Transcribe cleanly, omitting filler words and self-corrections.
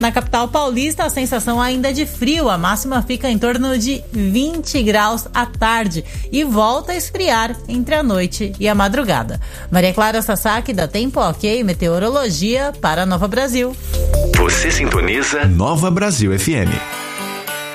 Na capital paulista, a sensação ainda é de frio. A máxima fica em torno de 20 graus à tarde e volta a esfriar entre a noite e a madrugada. Maria Clara Sasaki, da Tempo Ok Meteorologia, para Nova Brasil. Você sintoniza Nova Brasil FM.